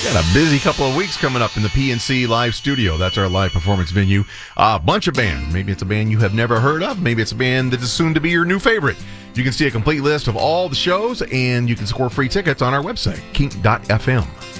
Got a busy couple of weeks coming up in the PNC Live Studio. That's our live performance venue. A bunch of bands. Maybe it's a band you have never heard of. Maybe it's a band that is soon to be your new favorite. You can see a complete list of all the shows, and you can score free tickets on our website, kink.fm.